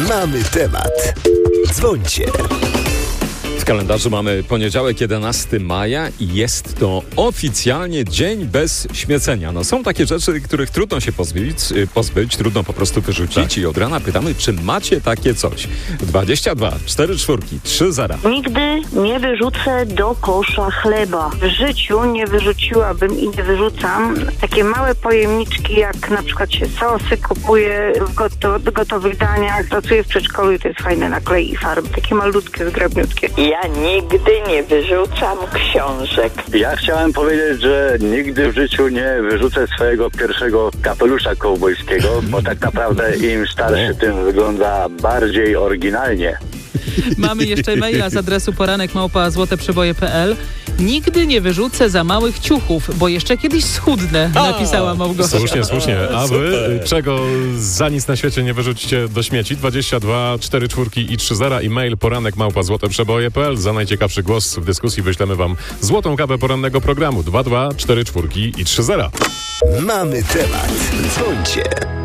Mamy temat. Dzwońcie. W kalendarzu mamy poniedziałek, 11 maja i jest to oficjalnie dzień bez śmiecenia. No, są takie rzeczy, których trudno się pozbyć, trudno po prostu wyrzucić i od rana pytamy, czy macie takie coś. 22 44 30. Nigdy nie wyrzucę do kosza chleba. W życiu nie wyrzuciłabym i nie wyrzucam takie małe pojemniczki, jak na przykład się sosy kupuje w gotowych daniach, pracuję w przedszkolu i to jest fajne naklei i farby, takie malutkie, zgrabniutkie. Ja nigdy nie wyrzucam książek. Ja chciałem powiedzieć, że nigdy w życiu nie wyrzucę swojego pierwszego kapelusza kołbojskiego, bo tak naprawdę im starszy, tym wygląda bardziej oryginalnie. Mamy jeszcze maila z adresu poranek@złoteprzeboje.pl. Nigdy nie wyrzucę za małych ciuchów, bo jeszcze kiedyś schudnę, napisała Małgosia. Słusznie. A wy czego za nic na świecie nie wyrzucicie do śmieci? 22 44 i 30 i mail poranek@złoteprzeboje.pl. Za najciekawszy głos w dyskusji wyślemy wam złotą kawę porannego programu. 22 44 i 30. Mamy temat. Dzwońcie.